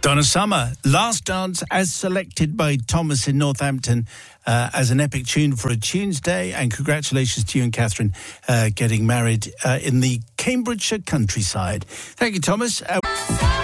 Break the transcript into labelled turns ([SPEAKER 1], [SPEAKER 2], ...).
[SPEAKER 1] Donna Summer, Last Dance, as selected by Thomas in Northampton as an epic tune for a Tuesday. And congratulations to you and Catherine getting married in the Cambridgeshire countryside. Thank you, Thomas.